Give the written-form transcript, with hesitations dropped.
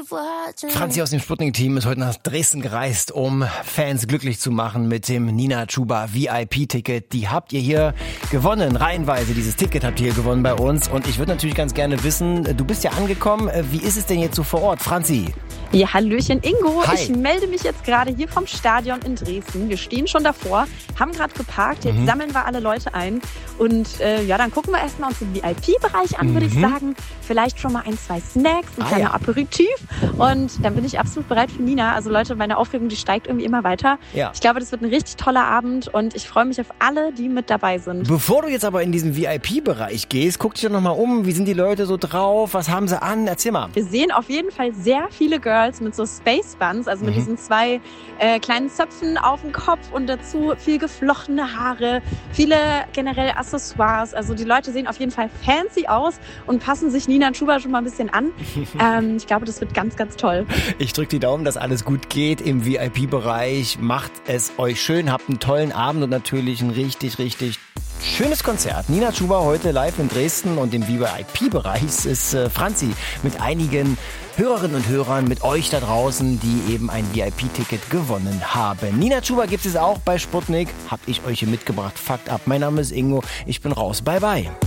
Franzi aus dem Sputnik-Team ist heute nach Dresden gereist, um Fans glücklich zu machen mit dem Nina Chuba VIP-Ticket. Die habt ihr hier gewonnen, reihenweise. Dieses Ticket habt ihr hier gewonnen bei uns. Und ich würde natürlich ganz gerne wissen, du bist ja angekommen. Wie ist es denn jetzt so vor Ort, Franzi? Ja, hallöchen Ingo. Hi. Ich melde mich jetzt gerade hier vom Stadion in Dresden. Wir stehen schon davor, haben gerade geparkt. Jetzt sammeln wir alle Leute ein. Und dann gucken wir erstmal uns den VIP-Bereich an, würde ich sagen. Vielleicht schon mal 1, 2 Snacks, ein kleiner Aperitif. Und dann bin ich absolut bereit für Nina. Also Leute, meine Aufregung, die steigt irgendwie immer weiter. Ja. Ich glaube, das wird ein richtig toller Abend und ich freue mich auf alle, die mit dabei sind. Bevor du jetzt aber in diesen VIP-Bereich gehst, guck dich doch nochmal um. Wie sind die Leute so drauf? Was haben sie an? Erzähl mal. Wir sehen auf jeden Fall sehr viele Girls mit so Space Buns, also mit diesen 2 kleinen Zöpfen auf dem Kopf und dazu viel geflochtene Haare, viele generell Accessoires. Also die Leute sehen auf jeden Fall fancy aus und passen sich Nina Chuba schon mal ein bisschen an. Ich glaube, das wird ganz, ganz toll. Ich drücke die Daumen, dass alles gut geht im VIP-Bereich. Macht es euch schön, habt einen tollen Abend und natürlich ein richtig, richtig schönes Konzert. Nina Chuba heute live in Dresden und im VIP-Bereich ist Franzi mit einigen Hörerinnen und Hörern, mit euch da draußen, die eben ein VIP-Ticket gewonnen haben. Nina Chuba gibt es auch bei Sputnik. Hab ich euch hier mitgebracht. Fucked up. Mein Name ist Ingo. Ich bin raus. Bye, bye.